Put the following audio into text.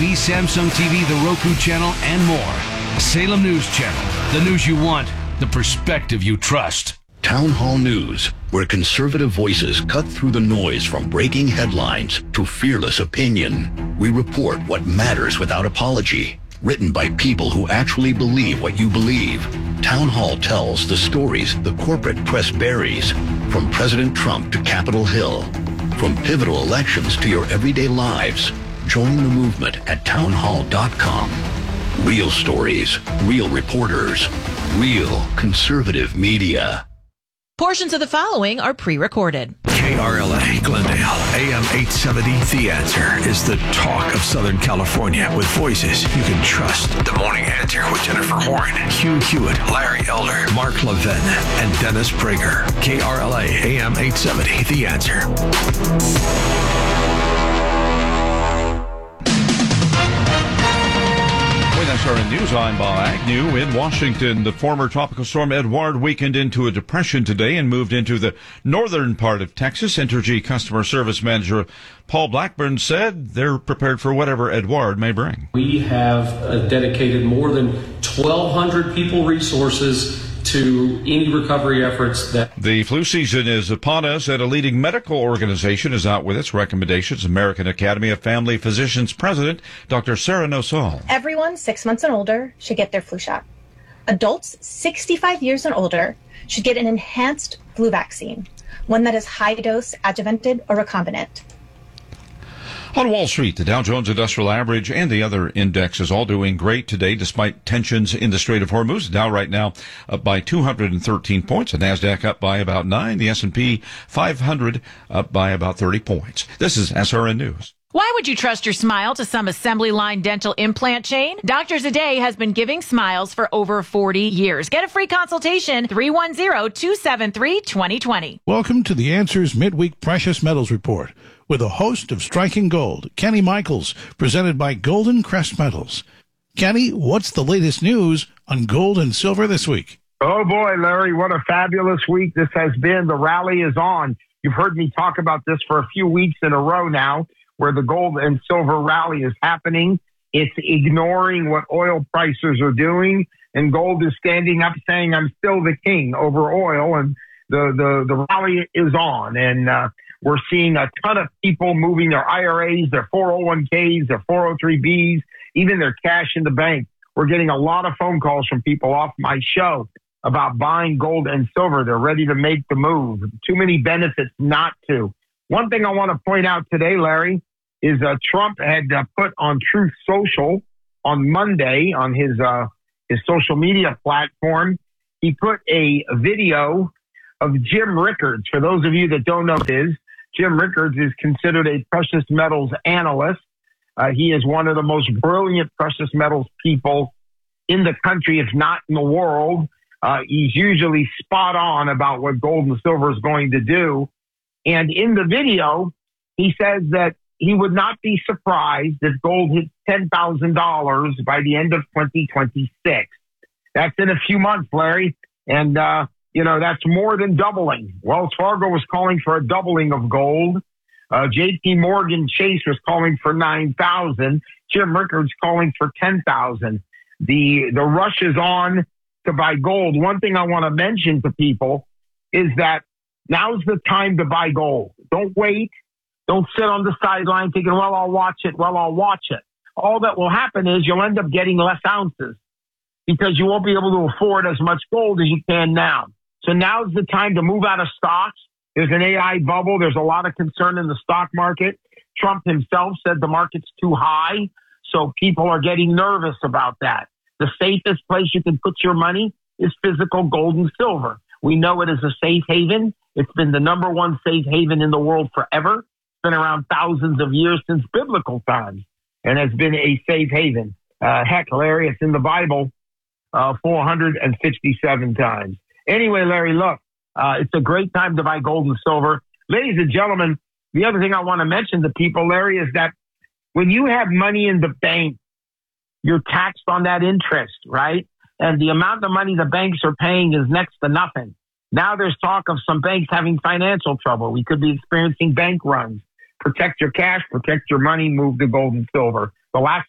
TV, Samsung TV, the Roku channel, and more. Salem News Channel. The news you want, the perspective you trust. Town Hall News, where conservative voices cut through the noise from breaking headlines to fearless opinion. We report what matters without apology. Written by people who actually believe what you believe. Town Hall tells the stories the corporate press buries. From President Trump to Capitol Hill. From pivotal elections to your everyday lives. Join the movement at townhall.com. Real stories, real reporters, real conservative media. Portions of the following are pre-recorded. KRLA, Glendale, AM 870, The Answer is the talk of Southern California with voices you can trust. The Morning Answer with Jennifer Horn, Hugh Hewitt, Larry Elder, Mark Levin, and Dennis Prager. KRLA, AM 870, The Answer. SRN News, I'm Bob Agnew in Washington. The former tropical storm Edouard weakened into a depression today and moved into the northern part of Texas. Entergy customer service manager Paul Blackburn said they're prepared for whatever Edouard may bring. We have dedicated more than 1,200 people resources to any recovery efforts. The flu season is upon us, and a leading medical organization is out with its recommendations. American Academy of Family Physicians President Dr. Sarah Nosal. Everyone 6 months and older should get their flu shot. Adults 65 years and older should get an enhanced flu vaccine, one that is high-dose, adjuvanted, or recombinant. On Wall Street, the Dow Jones Industrial Average and the other indexes all doing great today despite tensions in the Strait of Hormuz. The Dow right now up by 213 points. The NASDAQ up by about 9. The S&P 500 up by about 30 points. This is SRN News. Why would you trust your smile to some assembly line dental implant chain? Doctors A Day has been giving smiles for over 40 years. Get a free consultation, 310-273-2020. Welcome to The Answer's Midweek Precious Metals Report with a host of Striking Gold, Kenny Michaels, presented by Golden Crest Metals. Kenny, what's the latest news on gold and silver this week? Oh boy, Larry, what a fabulous week this has been. The rally is on. You've heard me talk about this for a few weeks in a row now, where the gold and silver rally is happening. It's ignoring what oil prices are doing, and gold is standing up saying, I'm still the king over oil, and the rally is on. And we're seeing a ton of people moving their IRAs, their 401ks, their 403bs, even their cash in the bank. We're getting a lot of phone calls from people off my show about buying gold and silver. They're ready to make the move. Too many benefits not to. One thing I want to point out today, Larry, is Trump had put on Truth Social on Monday on his social media platform. He put a video of Jim Rickards. For those of you that don't know who it is, Jim Rickards is considered a precious metals analyst. He is one of the most brilliant precious metals people in the country, if not in the world. He's usually spot on about what gold and silver is going to do. And in the video, he says that he would not be surprised if gold hits $10,000 by the end of 2026. That's in a few months, Larry. And, that's more than doubling. Wells Fargo was calling for a doubling of gold. JP Morgan Chase was calling for 9,000. Jim Rickards calling for 10,000. The rush is on to buy gold. One thing I want to mention to people is that now's the time to buy gold. Don't wait. Don't sit on the sideline thinking, well, I'll watch it. All that will happen is you'll end up getting less ounces because you won't be able to afford as much gold as you can now. So now's the time to move out of stocks. There's an AI bubble. There's a lot of concern in the stock market. Trump himself said the market's too high, so people are getting nervous about that. The safest place you can put your money is physical gold and silver. We know it is a safe haven. It's been the number one safe haven in the world forever. It's been around thousands of years since biblical times and has been a safe haven. Heck, Larry, it's in the Bible 457 times. Anyway, Larry, look, it's a great time to buy gold and silver. Ladies and gentlemen, the other thing I want to mention to people, Larry, is that when you have money in the bank, you're taxed on that interest, right? And the amount of money the banks are paying is next to nothing. Now there's talk of some banks having financial trouble. We could be experiencing bank runs. Protect your cash, protect your money, move to gold and silver. The last